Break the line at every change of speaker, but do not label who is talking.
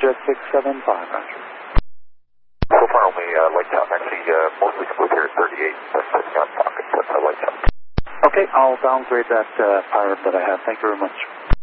Jet 675, roger.
So far only light town. Actually, mostly split here at 38. That's sitting on pocket, but light town.
Okay, I'll downgrade that pirate that I have. Thank you very much.